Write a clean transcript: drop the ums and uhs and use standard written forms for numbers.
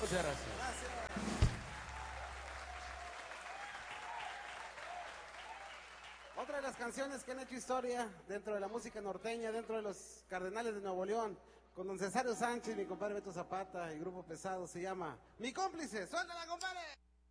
Muchas gracias. Otra de las canciones que han hecho historia dentro de la música norteña, dentro de los Cardenales de Nuevo León, con don Cesario Sánchez, mi compadre Beto Zapata y Grupo Pesado, se llama Mi Cómplice. ¡Suéltala, compadre!